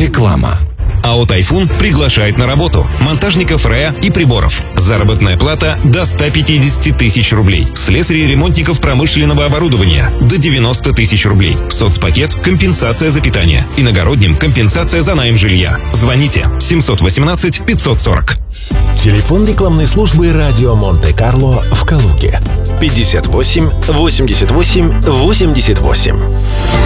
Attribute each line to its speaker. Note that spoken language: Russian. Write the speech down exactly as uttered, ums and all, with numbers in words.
Speaker 1: Реклама.
Speaker 2: АО «Тайфун» приглашает на работу монтажников РЭА и приборов. Заработная плата до ста пятидесяти тысяч рублей. Слесарей и ремонтников промышленного оборудования до девяноста тысяч рублей. Соцпакет – компенсация за питание. Иногородним – компенсация за найм жилья. Звоните семьсот восемнадцать пятьсот сорок.
Speaker 3: Телефон рекламной службы «Радио Монте-Карло» в Калуге. пятьдесят восемь восемьдесят восемь восемьдесят восемь.